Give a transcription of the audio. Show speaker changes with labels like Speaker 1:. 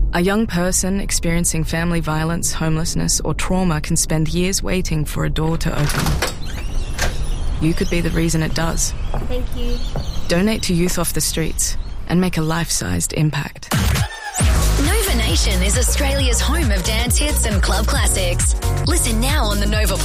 Speaker 1: A young person experiencing family violence, homelessness, or trauma can spend years waiting for a door to open. You could be the reason it does.
Speaker 2: Thank you.
Speaker 1: Donate to Youth Off the Streets and make a life-sized impact.
Speaker 3: Nova Nation is Australia's home of dance hits and club classics. Listen now on the Nova